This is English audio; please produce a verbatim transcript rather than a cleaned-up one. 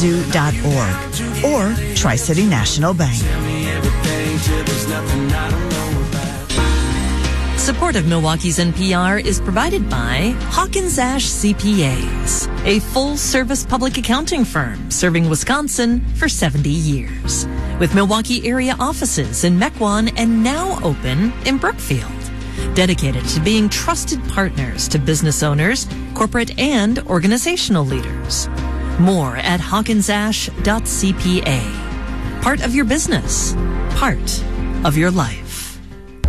zoo dot org or Tri-City National Bank. Support of Milwaukee's N P R is provided by Hawkins Ash C P As, a full-service public accounting firm serving Wisconsin for seventy years, with Milwaukee area offices in Mequon and now open in Brookfield. Dedicated to being trusted partners to business owners, corporate and organizational leaders. More at hawkins ash dot c p a. Part of your business, part of your life.